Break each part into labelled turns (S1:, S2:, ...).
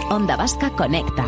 S1: Onda Vasca Conecta.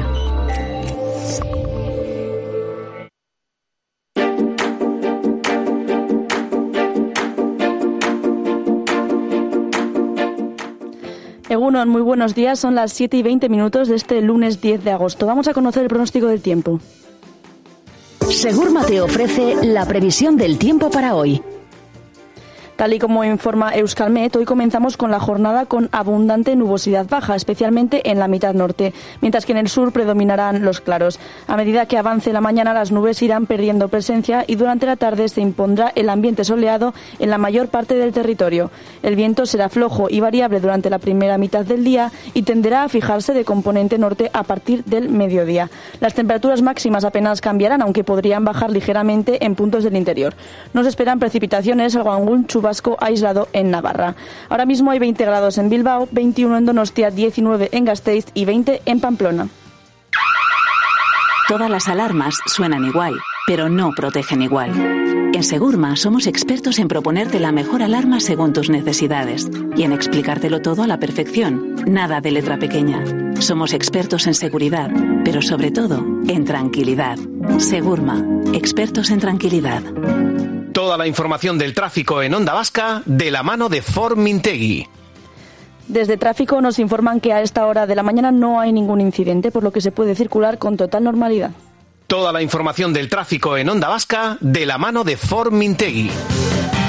S2: Egunon, muy buenos días. Son las 7:20 de este lunes 10 de agosto. Vamos a conocer el pronóstico del tiempo.
S1: Segurma te ofrece la previsión del tiempo para hoy.
S2: Tal y como informa Euskalmet, hoy comenzamos con la jornada con abundante nubosidad baja, especialmente en la mitad norte, mientras que en el sur predominarán los claros. A medida que avance la mañana, las nubes irán perdiendo presencia y durante la tarde se impondrá el ambiente soleado en la mayor parte del territorio. El viento será flojo y variable durante la primera mitad del día y tenderá a fijarse de componente norte a partir del mediodía. Las temperaturas máximas apenas cambiarán, aunque podrían bajar ligeramente en puntos del interior. No se esperan precipitaciones, salvo algún chubasco aislado en Navarra. Ahora mismo hay 20 grados en Bilbao, 21 en Donostia, 19 en Gasteiz y 20 en Pamplona.
S1: Todas las alarmas suenan igual, pero no protegen igual. En Segurma somos expertos en proponerte la mejor alarma según tus necesidades y en explicártelo todo a la perfección. Nada de letra pequeña. Somos expertos en seguridad, pero sobre todo en tranquilidad. Segurma, expertos en tranquilidad.
S3: Toda la información del tráfico en Onda Vasca de la mano de Ford Mintegui.
S2: Desde tráfico nos informan que a esta hora de la mañana no hay ningún incidente, por lo que se puede circular con total normalidad.
S3: Toda la información del tráfico en Onda Vasca de la mano de Ford Mintegui.